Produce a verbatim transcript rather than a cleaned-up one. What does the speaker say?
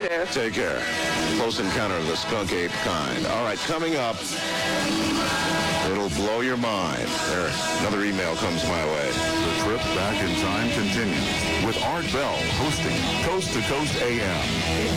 too. Take care. Close Encounter of the Skunk Ape Kind. All right, coming up, it'll blow your mind. There, another email comes my way. The trip back in time continues with Art Bell hosting Coast to Coast A M.